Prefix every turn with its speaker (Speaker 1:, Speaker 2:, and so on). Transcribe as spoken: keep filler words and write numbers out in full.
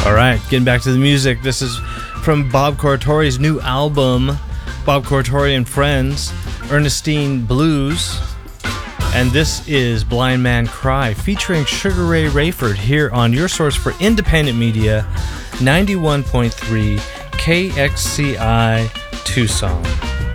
Speaker 1: All right, getting back to the music. This is from Bob Corritori's new album, Bob Corritore and Friends, Ernestine Blues. And this is Blind Man Cry, featuring Sugar Ray Rayford here on your source for independent media, ninety-one point three K X C I Tucson.